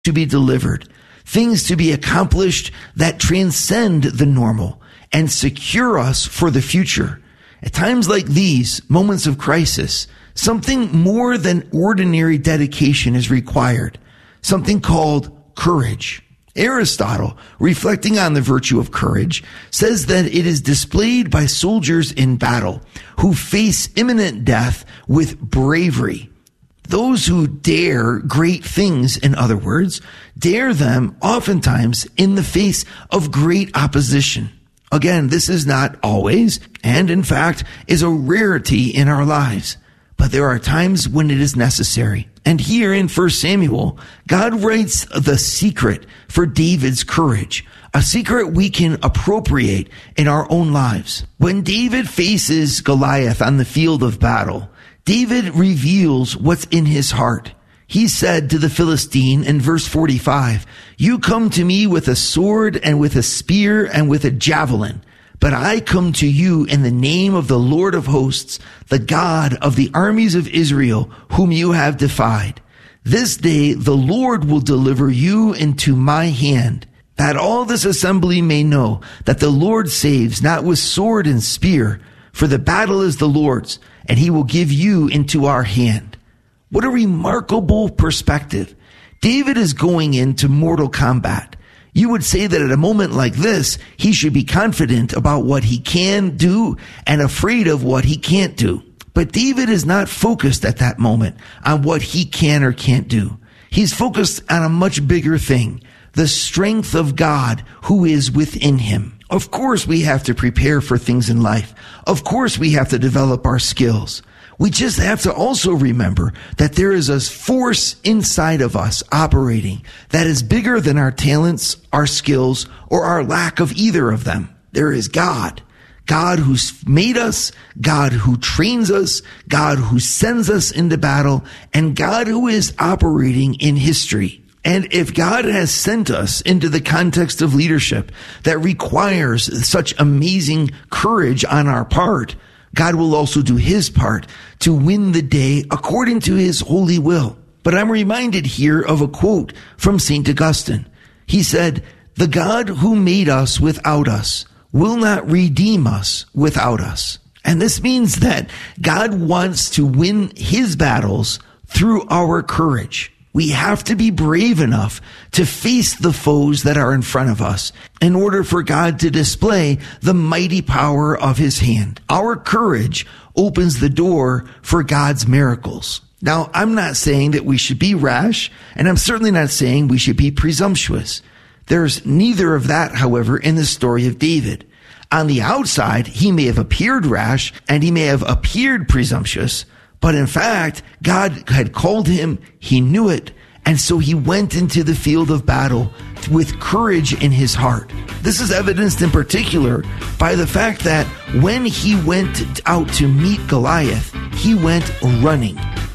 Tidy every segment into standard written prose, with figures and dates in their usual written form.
to be delivered, things to be accomplished that transcend the normal and secure us for the future. At times like these, moments of crisis, something more than ordinary dedication is required, something called courage. Aristotle, reflecting on the virtue of courage, says that it is displayed by soldiers in battle who face imminent death with bravery. Those who dare great things, in other words, dare them oftentimes in the face of great opposition. Again, this is not always, and in fact, is a rarity in our lives. But there are times when it is necessary. And here in 1 Samuel, God writes the secret for David's courage, a secret we can appropriate in our own lives. When David faces Goliath on the field of battle, David reveals what's in his heart. He said to the Philistine in verse 45, "You come to me with a sword and with a spear and with a javelin, but I come to you in the name of the Lord of hosts, the God of the armies of Israel, whom you have defied. This day the Lord will deliver you into my hand, that all this assembly may know that the Lord saves not with sword and spear, for the battle is the Lord's, and he will give you into our hand." What a remarkable perspective. David is going into mortal combat. You would say that at a moment like this, he should be confident about what he can do and afraid of what he can't do. But David is not focused at that moment on what he can or can't do. He's focused on a much bigger thing, the strength of God who is within him. Of course, we have to prepare for things in life. Of course, we have to develop our skills. We just have to also remember that there is a force inside of us operating that is bigger than our talents, our skills, or our lack of either of them. There is God. God who's made us, God who trains us, God who sends us into battle, and God who is operating in history. And if God has sent us into the context of leadership that requires such amazing courage on our part, God will also do his part to win the day according to his holy will. But I'm reminded here of a quote from St. Augustine. He said, "The God who made us without us will not redeem us without us." And this means that God wants to win his battles through our courage. We have to be brave enough to face the foes that are in front of us in order for God to display the mighty power of his hand. Our courage opens the door for God's miracles. Now, I'm not saying that we should be rash, and I'm certainly not saying we should be presumptuous. There's neither of that, however, in the story of David. On the outside, he may have appeared rash and he may have appeared presumptuous, but in fact, God had called him, he knew it, and so he went into the field of battle with courage in his heart. This is evidenced in particular by the fact that when he went out to meet Goliath, he went running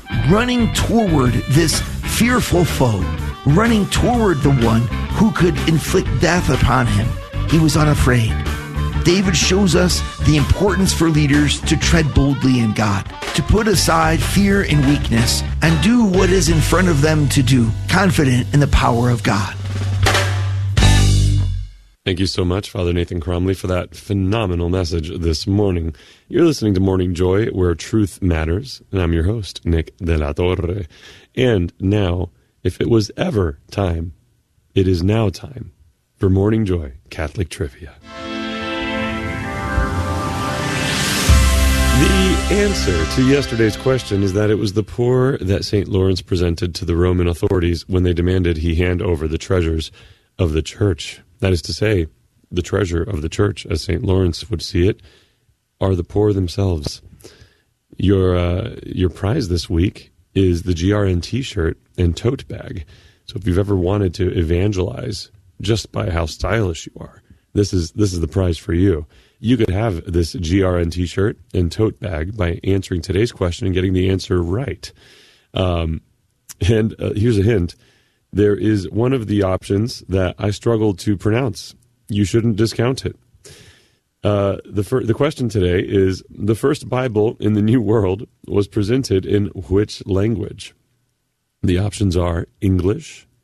toward this fearful foe, running toward the one who could inflict death upon him. He was unafraid. David shows us the importance for leaders to tread boldly in God, to put aside fear and weakness, and do what is in front of them to do, confident in the power of God. Thank you so much, Father Nathan Cromley, for that phenomenal message this morning. You're listening to Morning Joy, where truth matters, and I'm your host, Nick De La Torre. And now, if it was ever time, it is now time for Morning Joy Catholic Trivia. The answer to yesterday's question is that it was the poor that St. Lawrence presented to the Roman authorities when they demanded he hand over the treasures of the church. That is to say, the treasure of the church, as St. Lawrence would see it, are the poor themselves. Your prize this week is the GRN t-shirt and tote bag. So if you've ever wanted to evangelize just by how stylish you are, this is the prize for you. You could have this GRN t-shirt and tote bag by answering today's question and getting the answer right. Here's a hint. There is one of the options that I struggled to pronounce. You shouldn't discount it. The question today is, the first Bible in the New World was presented in which language? The options are English,